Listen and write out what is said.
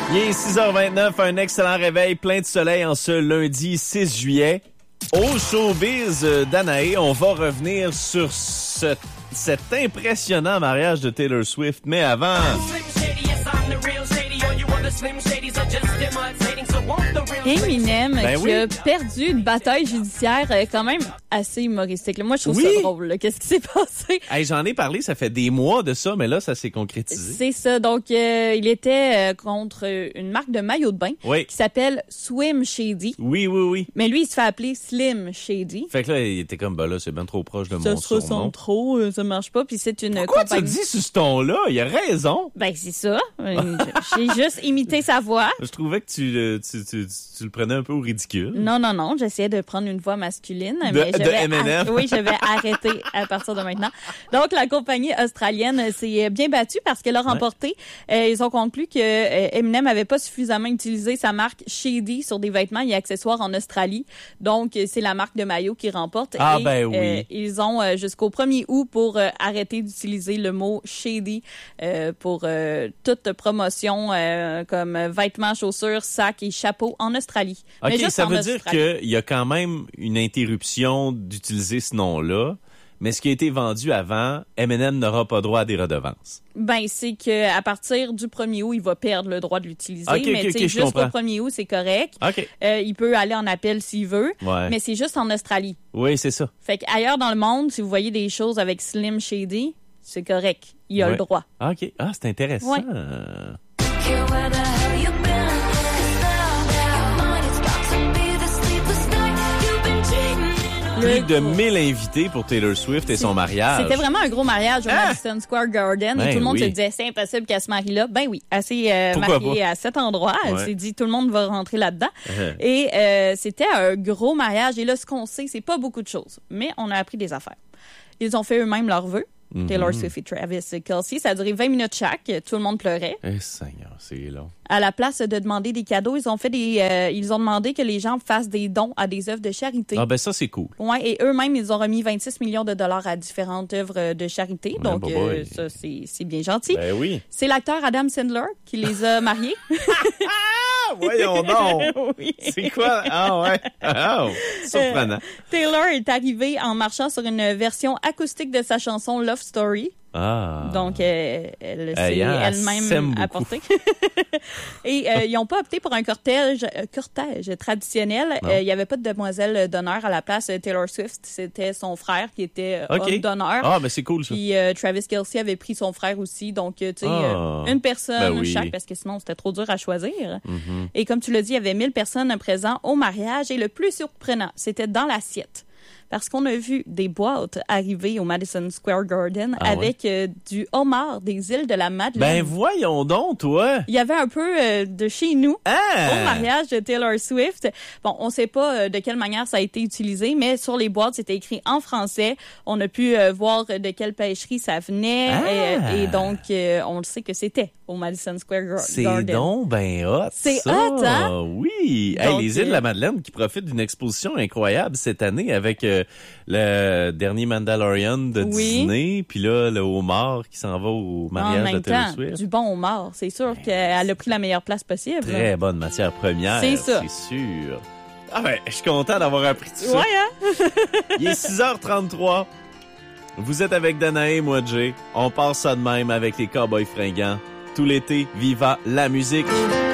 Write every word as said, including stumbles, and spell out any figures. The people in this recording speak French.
Il est six heures vingt-neuf, un excellent réveil, plein de soleil en ce lundi six juillet. Au showbiz d'Anaé, on va revenir sur ce, cet impressionnant mariage de Taylor Swift, mais avant... Eminem Ben qui oui. a perdu une bataille judiciaire euh, quand même assez humoristique. Là, moi, je trouve Oui. ça drôle. là. Qu'est-ce qui s'est passé? Hey, j'en ai parlé, ça fait des mois de ça, mais là, ça s'est concrétisé. C'est ça. Donc, euh, il était euh, contre euh, une marque de maillot de bain Oui. qui s'appelle Swim Shady. Oui, oui, oui. Mais lui, il se fait appeler Slim Shady. Fait que là, il était comme, bah là, c'est bien trop proche de Ça mon se surnom. ressemble trop, euh, ça marche pas. Puis c'est une Pourquoi tu compagnie. dis sur ce ton-là? Il a raison. Ben, c'est ça. Euh, J'ai juste imité sa voix. Je trouvais que tu, le- tu, tu, tu, tu le prenais un peu au ridicule. Non, non, non. J'essayais de prendre une voix masculine. De- mais je de vais Eminem. ar- Oui, je vais arrêter à partir de maintenant. Donc, la compagnie australienne s'est bien battue parce qu'elle a remporté. Euh, ils ont conclu que euh, Eminem avait pas suffisamment utilisé sa marque Shady sur des vêtements et accessoires en Australie. Donc, euh, c'est la marque de maillot qui remporte. Ah, et, ben oui. euh, ils ont euh, jusqu'au premier août pour euh, arrêter d'utiliser le mot Shady euh, pour euh, toute promotion euh, comme vêtements, chaussures, sacs et chapeaux en Australie. Mais OK, juste ça en veut dire Australie. qu'il y a quand même une interruption d'utiliser ce nom-là, mais ce qui a été vendu avant, Eminem n'aura pas droit à des redevances. Ben, c'est que à partir du premier août, il va perdre le droit de l'utiliser. Ok, mais ok, tu sais, ok, je jusqu'au comprends. premier août, c'est correct. OK. Euh, il peut aller en appel s'il veut. Ouais. Mais c'est juste en Australie. Oui, c'est ça. Fait qu'ailleurs dans le monde, si vous voyez des choses avec Slim Shady, c'est correct. Il a Ouais. le droit. Ah, OK. Ah, c'est intéressant. Ouais. Plus Le- de mille invités pour Taylor Swift et son mariage. C'était vraiment un gros mariage au Ah! Madison Square Garden Ben et tout le monde oui. se disait c'est impossible qu'elle se marie là. Ben oui, elle s'est euh, Pourquoi mariée pas? à cet endroit. Elle Ouais. s'est dit tout le monde va rentrer là-dedans. Uh-huh. Et euh, c'était un gros mariage. Et là, ce qu'on sait, c'est pas beaucoup de choses, mais on a appris des affaires. Ils ont fait eux-mêmes leurs vœux. Mm-hmm. Taylor Swift et Travis Kelce. Ça a duré vingt minutes chaque. Tout le monde pleurait. Eh, Seigneur, c'est long. À la place de demander des cadeaux, ils ont fait des, euh, ils ont demandé que les gens fassent des dons à des œuvres de charité. Ah, ben ça, c'est cool. Ouais, et eux-mêmes, ils ont remis vingt-six millions de dollars à différentes œuvres de charité. Ouais, Donc, bah, euh, boy. ça, c'est, c'est bien gentil. Ben oui. C'est l'acteur Adam Sandler qui les a mariés. Ah, voyons donc. Oui. C'est quoi? Ah, ouais. Ah, oh, surprenant. Taylor est arrivée en marchant sur une version acoustique de sa chanson Love Story. Ah. Donc, euh, elle s'est Hey, hein, elle elle-même s'aime beaucoup. apportée. Et euh, ils n'ont pas opté pour un cortège, euh, cortège traditionnel. Non. Euh, Il n'y avait pas de demoiselle d'honneur à la place. Euh, Taylor Swift, c'était son frère qui était euh, OK. homme d'honneur. Ah, ben c'est cool, ça. Puis euh, Travis Kelce avait pris son frère aussi. Donc, euh, tu sais, Ah. euh, une personne Ben oui. chaque, parce que sinon, c'était trop dur à choisir. Mhm. Et comme tu l'as dit, il y avait mille personnes présentes au mariage. Et le plus surprenant, c'était dans l'assiette. Parce qu'on a vu des boîtes arriver au Madison Square Garden Ah avec euh, du homard des îles de la Madeleine. Ben voyons donc, toi. Il y avait un peu euh, de chez nous Ah! au mariage de Taylor Swift. Bon, on sait pas euh, de quelle manière ça a été utilisé, mais sur les boîtes, c'était écrit en français. On a pu euh, voir de quelle pêcherie ça venait. Ah! euh, et donc, euh, on le sait que c'était au Madison Square Gar- C'est Garden. donc ben hot. C'est ça. hot, hein? Oui. Hey, Donc, les îles de euh, la Madeleine qui profitent d'une exposition incroyable cette année avec euh, le dernier Mandalorian de Oui. Disney, puis là le homard qui s'en va au En mariage de même Taylor temps, Swift. du bon homard. C'est sûr qu'elle a pris la meilleure place possible. Très bonne matière première, C'est ça. c'est sûr. Ah ben, je suis content d'avoir appris tout ça. Ouais, hein? Il est six heures trente-trois. Vous êtes avec Danae, moi Jay. On passe ça de même avec les Cowboys fringants. Tout l'été, viva la musique.